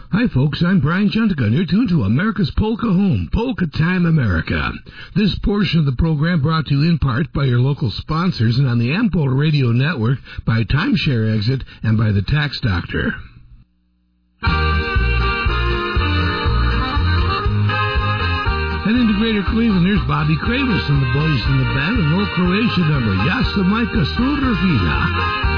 Hi, folks. I'm Brian Juntica, and you're tuned to America's Polka Home, Polka Time America. This portion of the program brought to you in part by your local sponsors and on the Ampola Radio Network by Timeshare Exit and by the Tax Doctor. And into Greater Cleveland, here's Bobby Kravis and the boys in the band, an old Croatian number, Jasamaika Surovina.